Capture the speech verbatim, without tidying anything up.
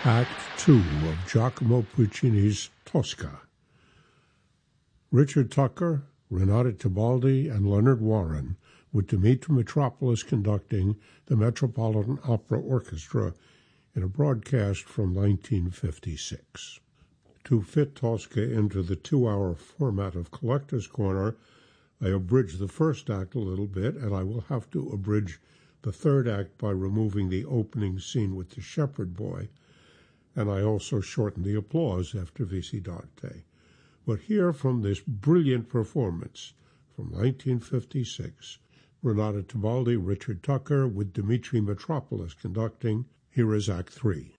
Act Two of Giacomo Puccini's Tosca. Richard Tucker, Renata Tebaldi, and Leonard Warren, with Dimitri Mitropoulos conducting the Metropolitan Opera Orchestra in a broadcast from nineteen fifty-six. To fit Tosca into the two-hour format of Collector's Corner, I abridged the first act a little bit, and I will have to abridge the third act by removing the opening scene with the shepherd boy, and I also shortened the applause after Visidarte. But here from this brilliant performance from nineteen fifty-six, Renata Tebaldi, Richard Tucker, with Dimitri Mitropoulos conducting, here is Act Three.